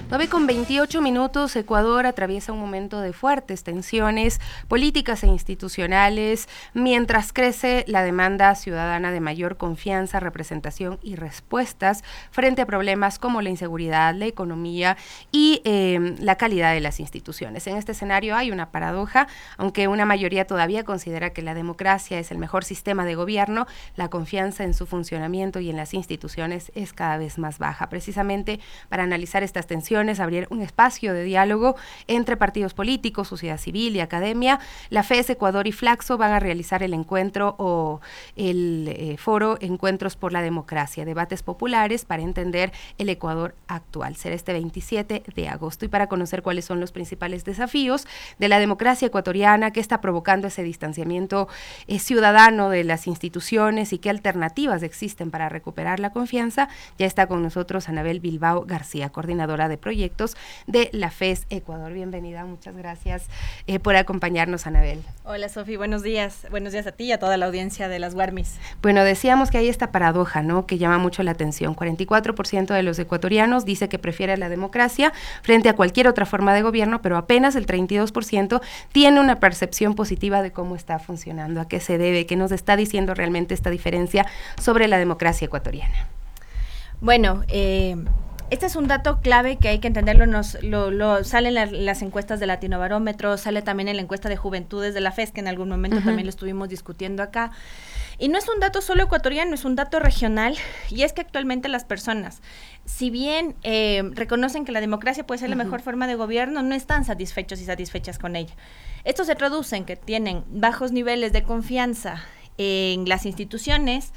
9:28, Ecuador atraviesa un momento de fuertes tensiones políticas e institucionales, mientras crece la demanda ciudadana de mayor confianza, representación y respuestas frente a problemas como la inseguridad, la economía y la calidad de las instituciones. En este escenario hay una paradoja, aunque una mayoría todavía considera que la democracia es el mejor sistema de gobierno, la confianza en su funcionamiento y en las instituciones es cada vez más baja. Precisamente para analizar estas tensiones, abrir un espacio de diálogo entre partidos políticos, sociedad civil y academia, la FES Ecuador y Flaxo van a realizar el encuentro o el foro Encuentros por la Democracia, debates populares para entender el Ecuador actual. Será este 27 de agosto. Y para conocer cuáles son los principales desafíos de la democracia ecuatoriana, qué está provocando ese distanciamiento ciudadano de las instituciones y qué alternativas existen para recuperar la confianza, ya está con nosotros Anabel Bilbao García, coordinadora de proyectos de la FES Ecuador. Bienvenida, muchas gracias por acompañarnos, Anabel. Hola, Sofi, buenos días a ti y a toda la audiencia de las Guarmis. Bueno, decíamos que hay esta paradoja, ¿no?, que llama mucho la atención. 44% de los ecuatorianos dice que prefiere la democracia frente a cualquier otra forma de gobierno, pero apenas el 32% tiene una percepción positiva de cómo está funcionando, a qué se debe, qué nos está diciendo realmente esta diferencia sobre la democracia ecuatoriana. Bueno, este es un dato clave que hay que entenderlo, sale en las encuestas de Latinobarómetro, sale también en la encuesta de juventudes de la FES, que en algún momento también lo estuvimos discutiendo acá. Y no es un dato solo ecuatoriano, es un dato regional, y es que actualmente las personas, si bien reconocen que la democracia puede ser la mejor forma de gobierno, no están satisfechos y satisfechas con ella. Esto se traduce en que tienen bajos niveles de confianza en las instituciones,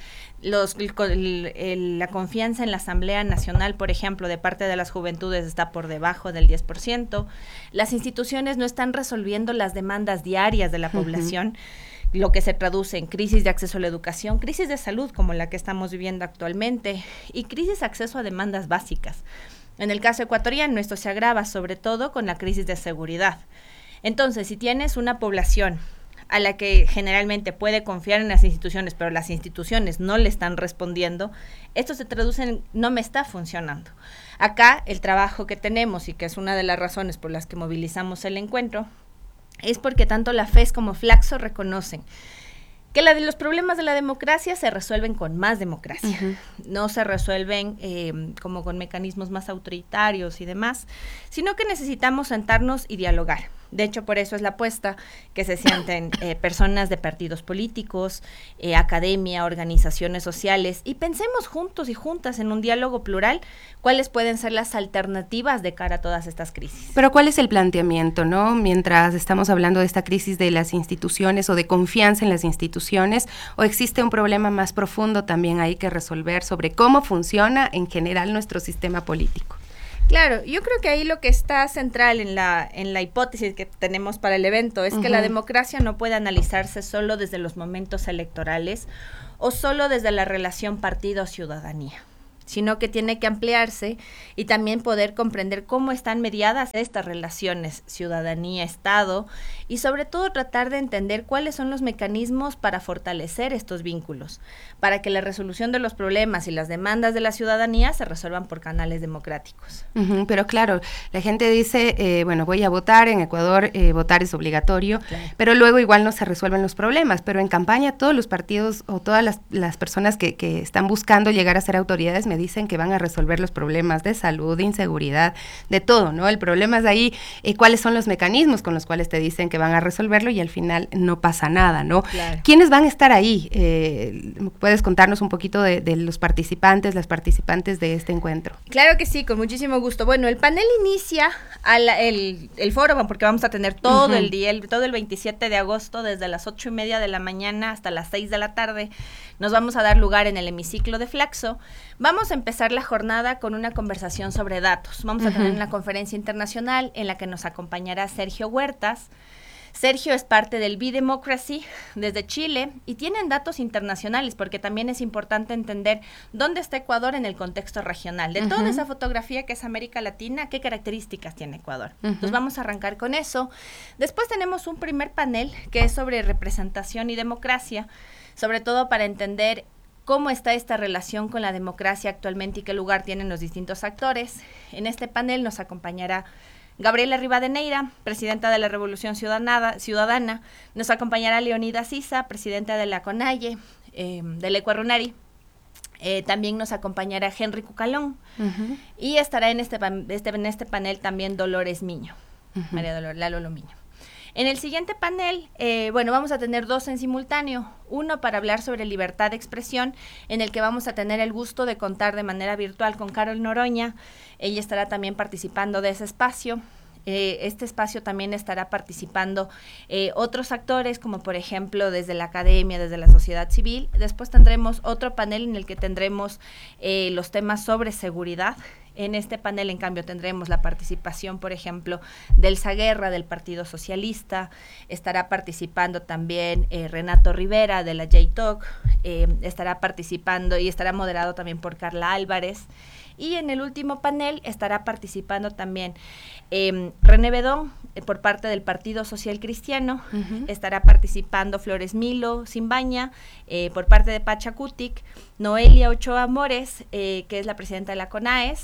la confianza en la Asamblea Nacional, por ejemplo, de parte de las juventudes está por debajo del 10%, las instituciones no están resolviendo las demandas diarias de la población, lo que se traduce en crisis de acceso a la educación, crisis de salud como la que estamos viviendo actualmente y crisis de acceso a demandas básicas. En el caso ecuatoriano esto se agrava sobre todo con la crisis de seguridad. Entonces, si tienes una población a la que generalmente puede confiar en las instituciones, pero las instituciones no le están respondiendo, esto se traduce en no me está funcionando. Acá el trabajo que tenemos, y que es una de las razones por las que movilizamos el encuentro, es porque tanto la FES como Flaxo reconocen que los problemas de la democracia se resuelven con más democracia, no se resuelven como con mecanismos más autoritarios y demás, sino que necesitamos sentarnos y dialogar. De hecho, por eso es la apuesta que se sienten personas de partidos políticos, academia, organizaciones sociales, y pensemos juntos y juntas en un diálogo plural cuáles pueden ser las alternativas de cara a todas estas crisis. Pero ¿cuál es el planteamiento, no? Mientras estamos hablando de esta crisis de las instituciones o de confianza en las instituciones, ¿o existe un problema más profundo también hay que resolver sobre cómo funciona en general nuestro sistema político? Claro, yo creo que ahí lo que está central en la hipótesis que tenemos para el evento es que la democracia no puede analizarse solo desde los momentos electorales o solo desde la relación partido-ciudadanía, sino que tiene que ampliarse y también poder comprender cómo están mediadas estas relaciones ciudadanía-Estado y sobre todo tratar de entender cuáles son los mecanismos para fortalecer estos vínculos, para que la resolución de los problemas y las demandas de la ciudadanía se resuelvan por canales democráticos. Pero claro, la gente dice, bueno, voy a votar, en Ecuador votar es obligatorio, claro, pero luego igual no se resuelven los problemas, pero en campaña todos los partidos o todas las personas que están buscando llegar a ser autoridades me dicen que van a resolver los problemas de salud, de inseguridad, de todo, ¿no? El problema es ahí, cuáles son los mecanismos con los cuales te dicen que van a resolverlo y al final no pasa nada, ¿no? Claro. ¿Quiénes van a estar ahí? ¿Puedes contarnos un poquito de los participantes, las participantes de este encuentro? Claro que sí, con muchísimo gusto. Bueno, el panel inicia el foro, porque vamos a tener todo el día, todo el 27 de agosto, desde las 8:30 de la mañana hasta las 6 de la tarde. Nos vamos a dar lugar en el hemiciclo de Flaxo. Vamos a empezar la jornada con una conversación sobre datos. Vamos a tener una conferencia internacional en la que nos acompañará Sergio Huertas. Sergio es parte del B-Democracy desde Chile y tienen datos internacionales porque también es importante entender dónde está Ecuador en el contexto regional. De toda esa fotografía que es América Latina, ¿qué características tiene Ecuador? Entonces vamos a arrancar con eso. Después tenemos un primer panel que es sobre representación y democracia, sobre todo para entender cómo está esta relación con la democracia actualmente y qué lugar tienen los distintos actores. En este panel nos acompañará Gabriela Rivadeneira, presidenta de la Revolución Ciudadana. Nos acompañará Leonida Sisa, presidenta de la CONAIE, del Ecuarunari. También nos acompañará Henry Cucalón. Y estará en este panel también Dolores Miño, María Dolores Lalo Lomiño. En el siguiente panel, vamos a tener dos en simultáneo. Uno para hablar sobre libertad de expresión, en el que vamos a tener el gusto de contar de manera virtual con Carol Noroña. Ella estará también participando de ese espacio. Este espacio también estará participando otros actores, como por ejemplo desde la academia, desde la sociedad civil. Después tendremos otro panel en el que tendremos los temas sobre seguridad. En este panel, en cambio, tendremos la participación, por ejemplo, del Zaguerra, del Partido Socialista. Estará participando también Renato Rivera, de la JTOC. Estará participando y estará moderado también por Carla Álvarez. Y en el último panel estará participando también René Bedón, por parte del Partido Social Cristiano. Estará participando Flores Milo Simbaña, por parte de Pachacutic. Noelia Ochoa Mores, que es la presidenta de la CONAES,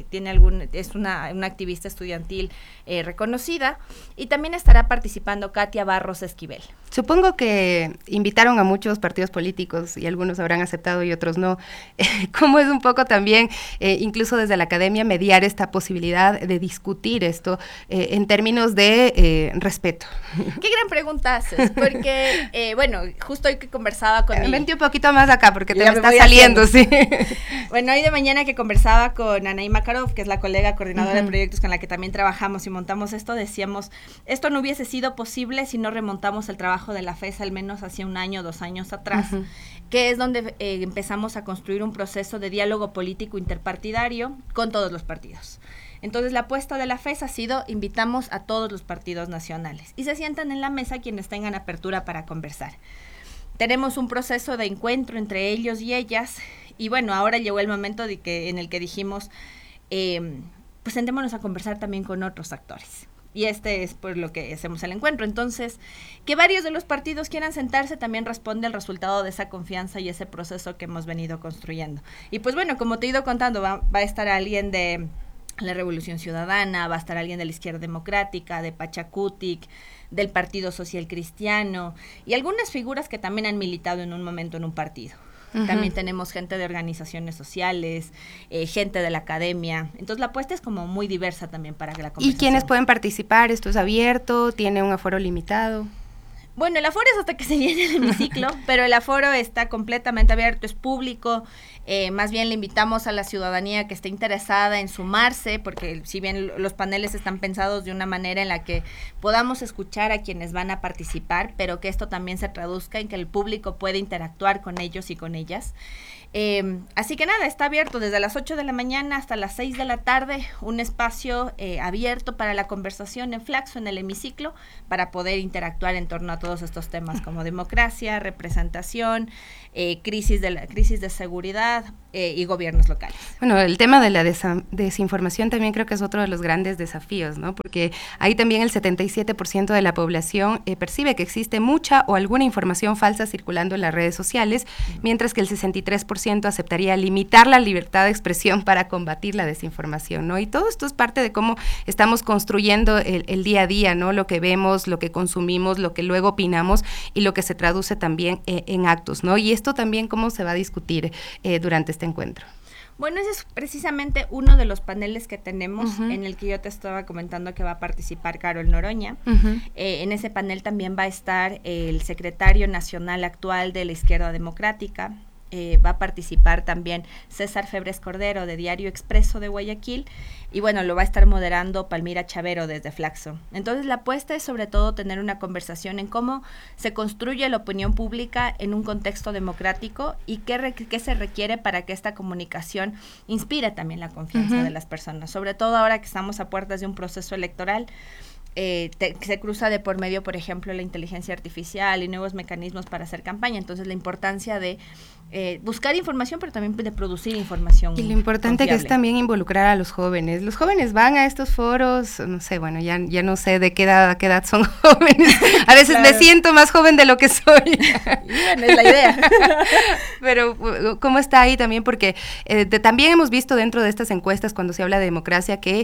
es una activista estudiantil reconocida. Y también estará participando Katia Barros Esquivel. Supongo que invitaron a muchos partidos políticos y algunos habrán aceptado y otros no. ¿Cómo es un poco también, incluso desde la academia, mediar esta posibilidad de discutir esto en términos de respeto? Qué gran pregunta haces, porque, justo hoy que conversaba con... Vente un poquito más acá, porque te me está saliendo, sí. Bueno, hoy de mañana que conversaba con Anaí Makarov, que es la colega coordinadora de proyectos con la que también trabajamos y montamos esto, decíamos, esto no hubiese sido posible si no remontamos el trabajo de la FES al menos hace 1 año, 2 años atrás, que es donde empezamos a construir un proceso de diálogo político interpartidario con todos los partidos. Entonces, la apuesta de la FES ha sido, invitamos a todos los partidos nacionales y se sientan en la mesa quienes tengan apertura para conversar. Tenemos un proceso de encuentro entre ellos y ellas y bueno, ahora llegó el momento en el que dijimos, pues sentémonos a conversar también con otros actores. Y este es por lo que hacemos el encuentro. Entonces, que varios de los partidos quieran sentarse también responde al resultado de esa confianza y ese proceso que hemos venido construyendo. Y pues bueno, como te he ido contando, va a estar alguien de la Revolución Ciudadana, va a estar alguien de la Izquierda Democrática, de Pachacutic, del Partido Social Cristiano y algunas figuras que también han militado en un momento en un partido. También tenemos gente de organizaciones sociales, gente de la academia. Entonces la apuesta es como muy diversa también para que la conversación. ¿Y quiénes pueden participar? ¿Esto es abierto? ¿Tiene un aforo limitado? Bueno, el aforo es hasta que se llene el hemiciclo, pero el aforo está completamente abierto, es público. Más bien le invitamos a la ciudadanía que esté interesada en sumarse, porque si bien los paneles están pensados de una manera en la que podamos escuchar a quienes van a participar, pero que esto también se traduzca en que el público pueda interactuar con ellos y con ellas. Así que nada, está abierto desde las 8 de la mañana hasta las 6 de la tarde, un espacio abierto para la conversación en Flaxo, en el hemiciclo, para poder interactuar en torno a todos estos temas como democracia, representación, crisis de seguridad y gobiernos locales. Bueno, el tema de la desinformación también creo que es otro de los grandes desafíos, ¿no? Porque ahí también el 77% de la población percibe que existe mucha o alguna información falsa circulando en las redes sociales, mientras que el 63% aceptaría limitar la libertad de expresión para combatir la desinformación, ¿no? Y todo esto es parte de cómo estamos construyendo el día a día, ¿no? Lo que vemos, lo que consumimos, lo que luego opinamos y lo que se traduce también en actos, ¿no? Y esto también cómo se va a discutir durante este encuentro. Bueno, ese es precisamente uno de los paneles que tenemos, en el que yo te estaba comentando que va a participar Carol Noroña. En ese panel también va a estar el secretario nacional actual de la Izquierda Democrática. Va a participar también César Febres Cordero, de Diario Expreso de Guayaquil, y bueno, lo va a estar moderando Palmira Chavero desde Flaxo. Entonces la apuesta es sobre todo tener una conversación en cómo se construye la opinión pública en un contexto democrático y qué se requiere para que esta comunicación inspire también la confianza de las personas, sobre todo ahora que estamos a puertas de un proceso electoral. Se cruza de por medio, por ejemplo, la inteligencia artificial y nuevos mecanismos para hacer campaña. Entonces la importancia de buscar información, pero también de producir información. Y lo importante confiable. que es también involucrar a los jóvenes. Los jóvenes van a estos foros, no sé, bueno, ya no sé de qué edad son jóvenes. A veces Claro. me siento más joven de lo que soy. Bueno, es la idea. Pero ¿cómo está ahí también? Porque también hemos visto dentro de estas encuestas, cuando se habla de democracia, que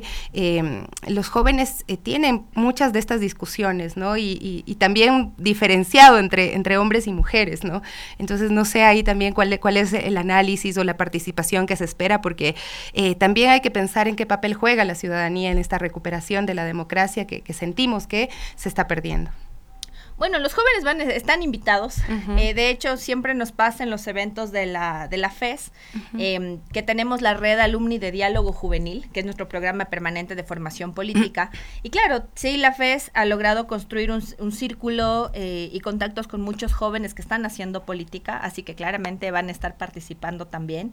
los jóvenes tienen muchas de estas discusiones, ¿no? Y también diferenciado entre hombres y mujeres, ¿no? Entonces, no sé ahí también cuál es el análisis o la participación que se espera, porque también hay que pensar en qué papel juega la ciudadanía en esta recuperación de la democracia que sentimos que se está perdiendo. Bueno, los jóvenes están invitados. Uh-huh. De hecho, siempre nos pasa en los eventos de la FES, uh-huh, que tenemos la red Alumni de Diálogo Juvenil, que es nuestro programa permanente de formación política. Y claro, sí, la FES ha logrado construir un círculo y contactos con muchos jóvenes que están haciendo política, así que claramente van a estar participando también.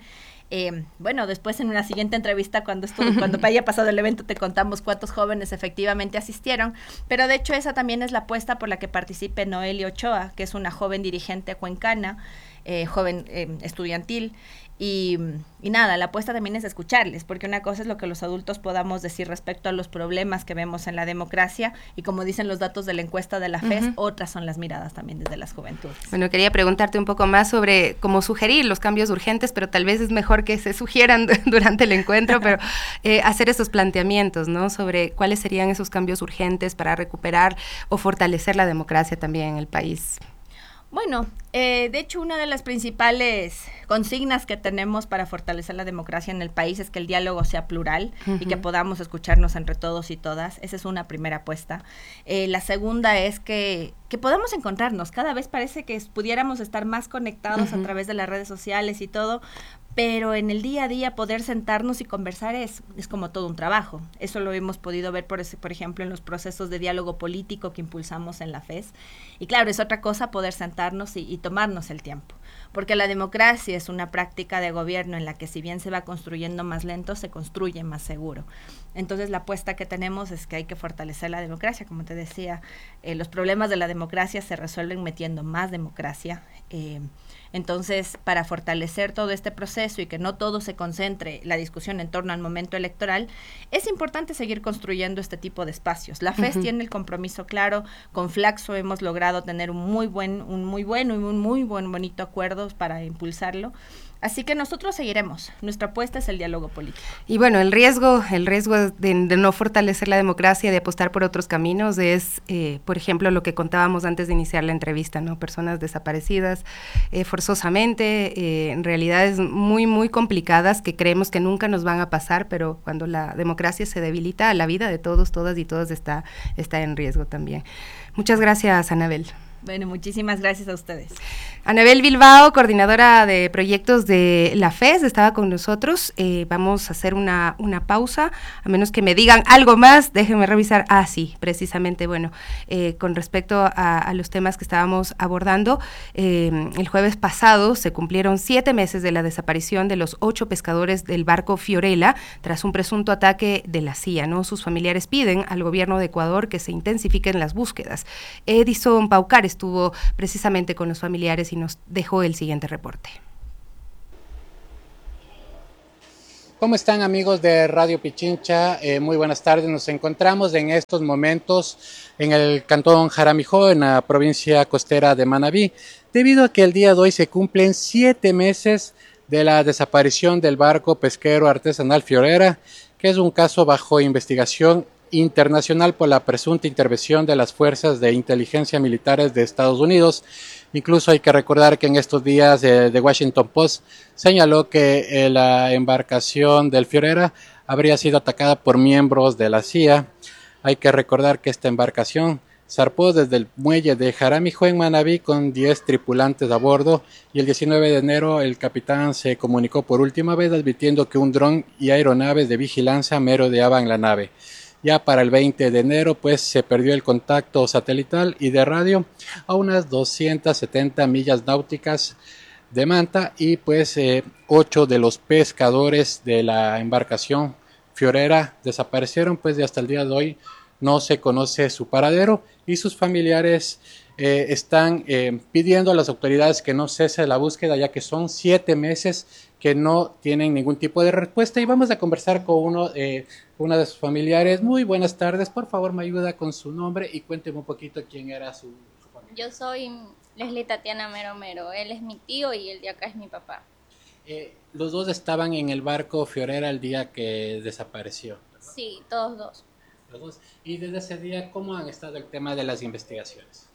Bueno, después en una siguiente entrevista, cuando haya pasado el evento, te contamos cuántos jóvenes efectivamente asistieron, pero de hecho esa también es la apuesta por la que participe Noelia Ochoa, que es una joven dirigente cuencana, joven estudiantil, y nada, la apuesta también es escucharles, porque una cosa es lo que los adultos podamos decir respecto a los problemas que vemos en la democracia, y como dicen los datos de la encuesta de la FES, uh-huh, otras son las miradas también desde las juventudes. Bueno, quería preguntarte un poco más sobre cómo sugerir los cambios urgentes, pero tal vez es mejor que se sugieran durante el encuentro, pero hacer esos planteamientos, ¿no? Sobre cuáles serían esos cambios urgentes para recuperar o fortalecer la democracia también en el país. Bueno, de hecho, una de las principales consignas que tenemos para fortalecer la democracia en el país es que el diálogo sea plural, uh-huh, y que podamos escucharnos entre todos y todas. Esa es una primera apuesta. La segunda es que podamos encontrarnos. Cada vez parece que pudiéramos estar más conectados, uh-huh, a través de las redes sociales y todo, pero en el día a día poder sentarnos y conversar es como todo un trabajo. Eso lo hemos podido ver, por ejemplo, en los procesos de diálogo político que impulsamos en la FES. Y claro, es otra cosa poder sentarnos y tomarnos el tiempo, porque la democracia es una práctica de gobierno en la que, si bien se va construyendo más lento, se construye más seguro. Entonces, la apuesta que tenemos es que hay que fortalecer la democracia. Como te decía, los problemas de la democracia se resuelven metiendo más democracia. Entonces, para fortalecer todo este proceso y que no todo se concentre la discusión en torno al momento electoral, es importante seguir construyendo este tipo de espacios. La FES, uh-huh, tiene el compromiso claro. Con Flaxo hemos logrado tener un muy bonito acuerdo para impulsarlo. Así que nosotros seguiremos. Nuestra apuesta es el diálogo político. Y bueno, el riesgo de no fortalecer la democracia, de apostar por otros caminos, es, por ejemplo, lo que contábamos antes de iniciar la entrevista, ¿no? Personas desaparecidas forzosamente, en realidades muy, muy complicadas que creemos que nunca nos van a pasar, pero cuando la democracia se debilita, la vida de todos, todas y todas está en riesgo también. Muchas gracias, Anabel. Bueno, muchísimas gracias a ustedes. Anabel Bilbao, coordinadora de proyectos de la FES, estaba con nosotros. Vamos a hacer una pausa, a menos que me digan algo más, déjenme revisar. Sí, precisamente, bueno, con respecto a los temas que estábamos abordando, el jueves pasado se cumplieron 7 meses de la desaparición de los 8 pescadores del barco Fiorella, tras un presunto ataque de la CIA, ¿no? Sus familiares piden al gobierno de Ecuador que se intensifiquen las búsquedas. Edison Paucar estuvo precisamente con los familiares y nos dejó el siguiente reporte. ¿Cómo están, amigos de Radio Pichincha? Muy buenas tardes. Nos encontramos en estos momentos en el cantón Jaramijó, en la provincia costera de Manabí, debido a que el día de hoy se cumplen 7 meses de la desaparición del barco pesquero artesanal Fiorella, que es un caso bajo investigación internacional por la presunta intervención de las fuerzas de inteligencia militares de Estados Unidos. Incluso hay que recordar que en estos días The Washington Post señaló que la embarcación del Fiorella habría sido atacada por miembros de la CIA. Hay que recordar que esta embarcación zarpó desde el muelle de Jaramijó en Manabí con 10 tripulantes a bordo, y el 19 de enero el capitán se comunicó por última vez advirtiendo que un dron y aeronaves de vigilancia merodeaban la nave. Ya para el 20 de enero pues se perdió el contacto satelital y de radio a unas 270 millas náuticas de Manta, y pues 8 de los pescadores de la embarcación Fiorella desaparecieron, pues y hasta el día de hoy no se conoce su paradero y sus familiares están pidiendo a las autoridades que no cese la búsqueda, ya que son 7 meses que no tienen ningún tipo de respuesta. Y vamos a conversar con una de sus familiares. Muy buenas tardes, por favor me ayuda con su nombre y cuénteme un poquito quién era su familia. Yo soy Leslie Tatiana Mero Mero, él es mi tío y el de acá es mi papá. Los dos estaban en el barco Fiorera el día que desapareció, ¿verdad? Sí, todos dos. Los dos. Y desde ese día, ¿cómo han estado el tema de las investigaciones?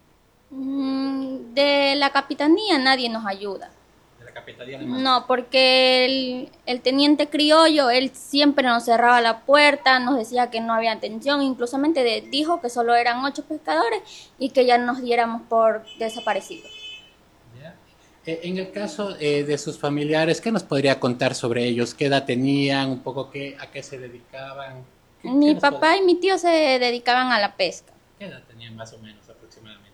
De la capitanía nadie nos ayuda. De la capitanía. No, porque el teniente criollo, él siempre nos cerraba la puerta, nos decía que no había atención, inclusivamente dijo que solo eran 8 pescadores y que ya nos diéramos por desaparecidos. En el caso de sus familiares, ¿qué nos podría contar sobre ellos? ¿Qué edad tenían? ¿Un poco a qué se dedicaban? Mi papá y mi tío se dedicaban a la pesca. ¿Qué edad tenían más o menos aproximadamente?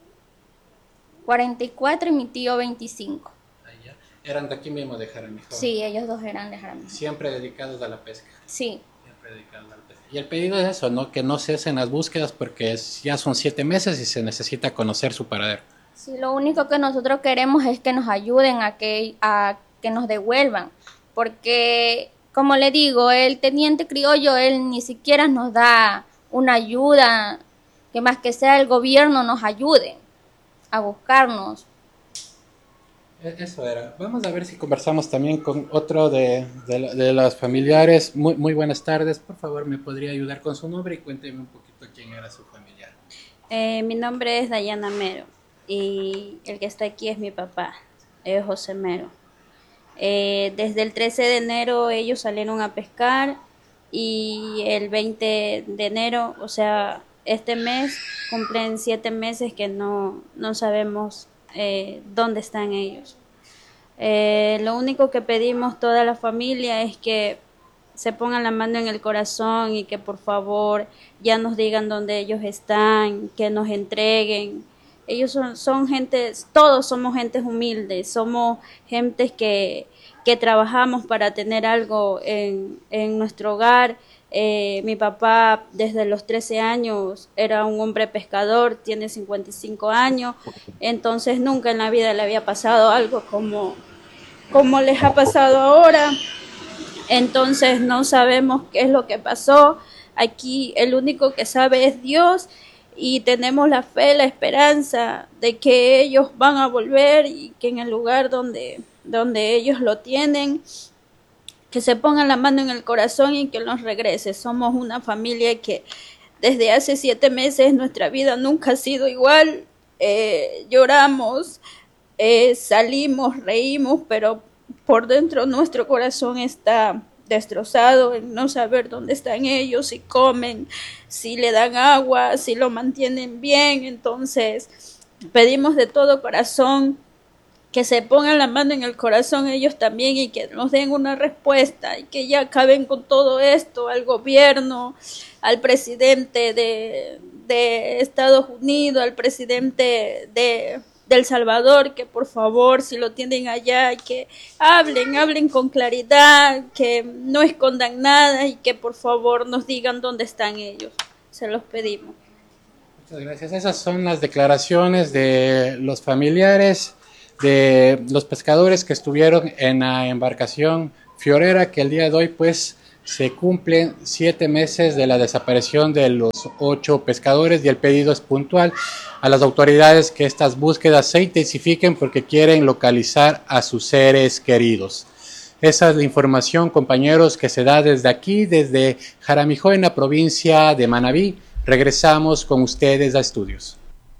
44 y mi tío 25. Allá. ¿Eran de aquí mismo de Jaramillo? Sí, ellos dos eran de Jaramillo. Siempre dedicados a la pesca. Sí. Siempre dedicados a la pesca. Y el pedido es eso, ¿no? Que no cesen las búsquedas porque ya son 7 meses y se necesita conocer su paradero. Sí, lo único que nosotros queremos es que nos ayuden a que nos devuelvan, porque como le digo, el teniente criollo, él ni siquiera nos da una ayuda, que más que sea el gobierno nos ayude a buscarnos. Eso era. Vamos a ver si conversamos también con otro de las familiares. Muy buenas tardes. Por favor, ¿me podría ayudar con su nombre y cuénteme un poquito quién era su familiar? Mi nombre es Dayana Mero y el que está aquí es mi papá, José Mero. Desde el 13 de enero ellos salieron a pescar y el 20 de enero, o sea, este mes cumplen 7 meses que no sabemos dónde están ellos. Lo único que pedimos toda la familia es que se pongan la mano en el corazón y que por favor ya nos digan dónde ellos están, que nos entreguen. Ellos son gentes, todos somos gentes humildes, somos gentes que trabajamos para tener algo en nuestro hogar. Mi papá desde los 13 años era un hombre pescador, tiene 55 años, entonces nunca en la vida le había pasado algo como les ha pasado ahora. Entonces no sabemos qué es lo que pasó. Aquí el único que sabe es Dios y tenemos la fe, la esperanza de que ellos van a volver y que en el lugar donde ellos lo tienen, que se pongan la mano en el corazón y que nos regrese. Somos una familia que desde hace 7 meses nuestra vida nunca ha sido igual. Lloramos, salimos, reímos, pero por dentro nuestro corazón está destrozado en no saber dónde están ellos, si comen, si le dan agua, si lo mantienen bien. Entonces pedimos de todo corazón que se pongan la mano en el corazón ellos también y que nos den una respuesta y que ya acaben con todo esto, al gobierno, al presidente de Estados Unidos, al presidente de El Salvador, que por favor, si lo tienen allá, que hablen con claridad, que no escondan nada y que por favor nos digan dónde están ellos. Se los pedimos. Muchas gracias. Esas son las declaraciones de los familiares de los pescadores que estuvieron en la embarcación Fiorera, que el día de hoy pues se cumplen 7 meses de la desaparición de los 8 pescadores y el pedido es puntual a las autoridades que estas búsquedas se intensifiquen porque quieren localizar a sus seres queridos. Esa es la información, compañeros, que se da desde aquí, desde Jaramillo, en la provincia de Manabí. Regresamos con ustedes a estudios.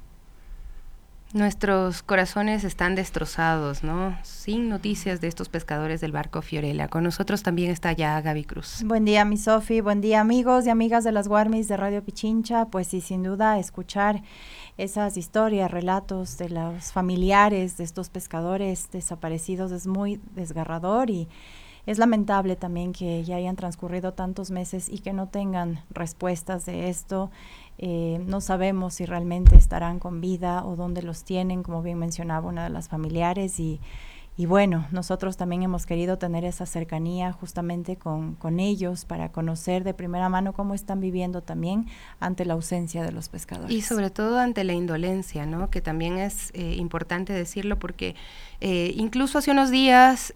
Nuestros corazones están destrozados, ¿no? Sin noticias de estos pescadores del barco Fiorella. Con nosotros también está ya Gaby Cruz. Buen día, mi Sofi. Buen día, amigos y amigas de las Guarmis de Radio Pichincha. Pues sí, sin duda, escuchar esas historias, relatos de los familiares de estos pescadores desaparecidos es muy desgarrador y es lamentable también que ya hayan transcurrido tantos meses y que no tengan respuestas de esto. No sabemos si realmente estarán con vida o dónde los tienen, como bien mencionaba una de las familiares, y Y bueno, nosotros también hemos querido tener esa cercanía justamente con ellos para conocer de primera mano cómo están viviendo también ante la ausencia de los pescadores. Y sobre todo ante la indolencia, ¿no? Que también es importante decirlo porque incluso hace unos días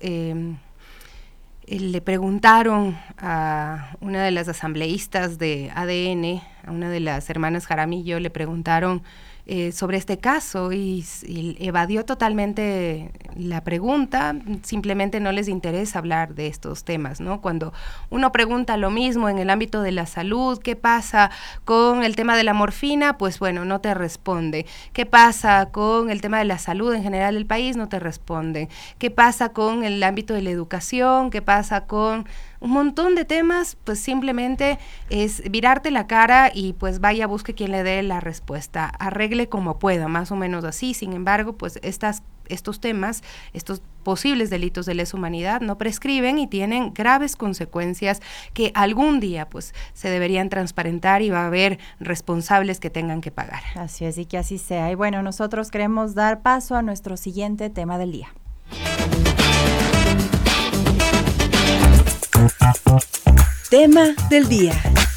le preguntaron a una de las asambleístas de ADN, a una de las hermanas Jaramillo, le preguntaron sobre este caso y evadió totalmente la pregunta, simplemente no les interesa hablar de estos temas, ¿no? Cuando uno pregunta lo mismo en el ámbito de la salud, ¿qué pasa con el tema de la morfina? Pues bueno, no te responde. ¿Qué pasa con el tema de la salud en general del país? No te responde. ¿Qué pasa con el ámbito de la educación? ¿Qué pasa con un montón de temas? Pues simplemente es virarte la cara y pues vaya, busque quien le dé la respuesta, arregle como pueda, más o menos así. Sin embargo, pues estos temas, estos posibles delitos de lesa humanidad no prescriben y tienen graves consecuencias que algún día pues se deberían transparentar y va a haber responsables que tengan que pagar. Así es, y que así sea. Y bueno, nosotros queremos dar paso a nuestro siguiente tema del día. Tema del día.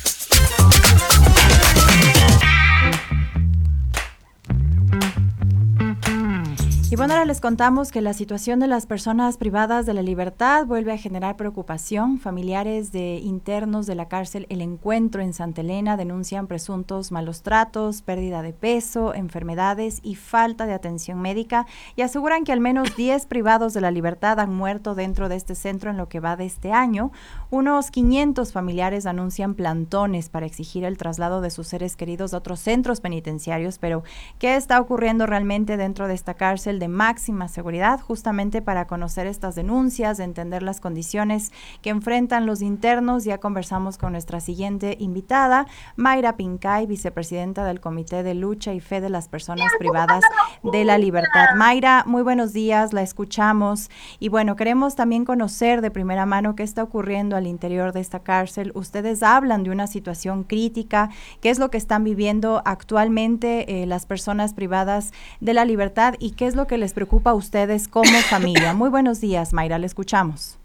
Y bueno, ahora les contamos que la situación de las personas privadas de la libertad vuelve a generar preocupación. Familiares de internos de la cárcel El Encuentro en Santa Elena denuncian presuntos malos tratos, pérdida de peso, enfermedades y falta de atención médica y aseguran que al menos 10 privados de la libertad han muerto dentro de este centro en lo que va de este año. Unos 500 familiares anuncian plantones para exigir el traslado de sus seres queridos a otros centros penitenciarios, pero ¿qué está ocurriendo realmente dentro de esta cárcel de máxima seguridad? Justamente para conocer estas denuncias, entender las condiciones que enfrentan los internos, ya conversamos con nuestra siguiente invitada, Mayra Pincay, vicepresidenta del Comité de Lucha y Fe de las Personas Privadas de la Libertad. Mayra, muy buenos días, la escuchamos y bueno, queremos también conocer de primera mano qué está ocurriendo al interior de esta cárcel. Ustedes hablan de una situación crítica, ¿qué es lo que están viviendo actualmente las personas privadas de la libertad y qué es lo que les preocupa a ustedes como familia? Muy buenos días, Mayra, le escuchamos.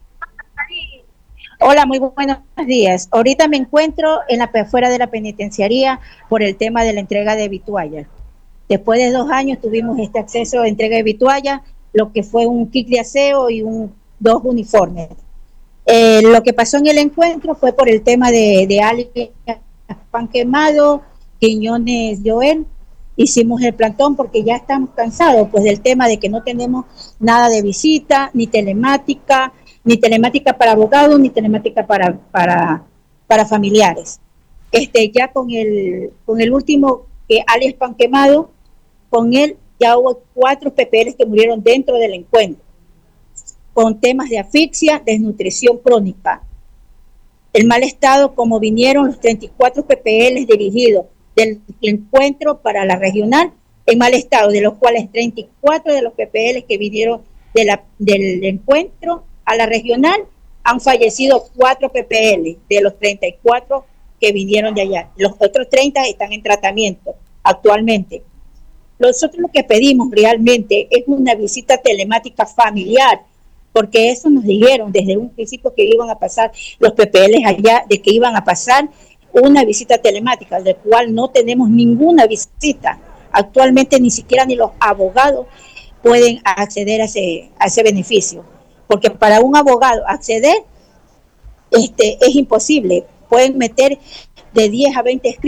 Hola, muy buenos días. Ahorita me encuentro fuera de la penitenciaría por el tema de la entrega de vituallas. Después de 2 años tuvimos este acceso a entrega de vituallas, lo que fue un kit de aseo y 2 uniformes. Lo que pasó en el encuentro fue por el tema de alias Pan Quemado, Quiñones Joel. Hicimos el plantón porque ya estamos cansados pues del tema de que no tenemos nada de visita, ni telemática para abogados, ni telemática para familiares. Ya con el último, que alias Pan Quemado, con él ya hubo 4 PPLs que murieron dentro del encuentro, con temas de asfixia, desnutrición crónica. El mal estado, como vinieron los 34 PPLs dirigidos del encuentro para la regional en mal estado, de los cuales 34 de los PPLs que vinieron del encuentro a la regional han fallecido 4 PPL de los 34 que vinieron de allá. Los otros 30 están en tratamiento actualmente. Nosotros lo que pedimos realmente es una visita telemática familiar, porque eso nos dijeron desde un principio que iban a pasar los PPL allá, de que iban a pasar una visita telemática, del cual no tenemos ninguna visita. Actualmente ni siquiera ni los abogados pueden acceder a ese beneficio, porque para un abogado acceder es imposible. Pueden meter de 10 a 20 escritos